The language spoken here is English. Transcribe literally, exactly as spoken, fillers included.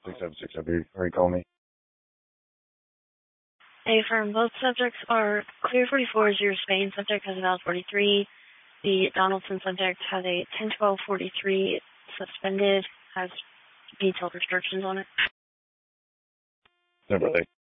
six seven six, have you, are you calling me? Hey, firm, both subjects are clear forty-four, zero Spain. Subject has a valid forty-three. The Donaldson subject has a ten twelve forty-three suspended, has detailed restrictions on it. Never they.